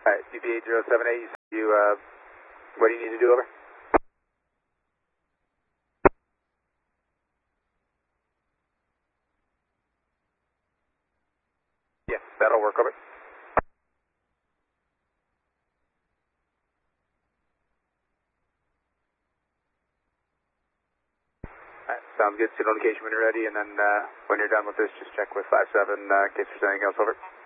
Alright, CP8078, what do you need to do, over? Yeah, that'll work, over. Alright, sounds good. Send notification when you're ready, and then when you're done with this, just check with 57 in case there's anything else, over.